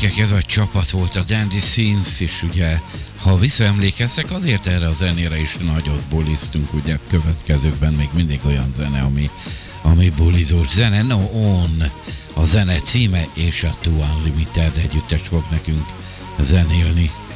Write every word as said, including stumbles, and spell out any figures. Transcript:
gyerekek, ez a csapat volt a Dandy Scenes, és ugye, ha visszaemlékeztek, azért erre a zenére is nagyot buliztunk, ugye a következőkben még mindig olyan zene, ami, ami bulizós zene. No On a zene címe, és a Two Unlimited együttes fog nekünk zenélni.